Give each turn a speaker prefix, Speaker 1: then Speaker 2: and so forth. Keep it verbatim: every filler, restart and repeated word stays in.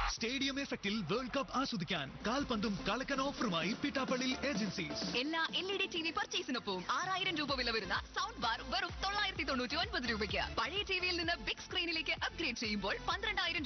Speaker 1: Stadium എഫക്റ്റിൽ world cup ആസ്വദിക്കാൻ കാൽപന്തും കളക്കൻ ഓഫറുമായി Pittappilly agencies.
Speaker 2: എല്ലാ L E D T V പർച്ചേസിനൊപ്പം ആറായിരം രൂപ വില വരുന്ന സൗണ്ട് ബാർ വെറും തൊള്ളായിരത്തി തൊണ്ണൂറ്റി ഒൻപത് രൂപയ്ക്ക്. പഴയ ടിവിയിൽ നിന്ന് ബിഗ് സ്ക്രീനിലേക്ക് അപ്ഗ്രേഡ് ചെയ്യുമ്പോൾ പന്ത്രണ്ടായിരം